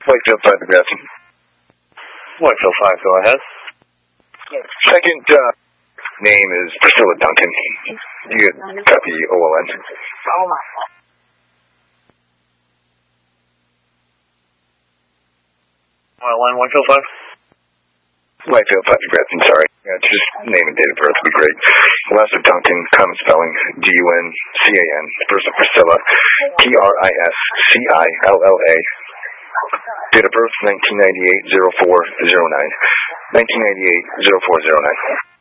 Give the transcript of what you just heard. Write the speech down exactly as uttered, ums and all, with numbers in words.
Whitefield five, progressing. Whitefield five, go ahead. Second uh, name is Priscilla Duncan. You copy O L N. Oh my God. O L N, Whitefield five? Whitefield five, progressing, sorry. Yeah, just name and date of birth would be great. Last of Duncan, common spelling, D U N C A N. First of Priscilla, P R I S C I L L A. Date of birth, nineteen ninety-eight, oh four oh nine. nineteen ninety-eight, oh four oh nine.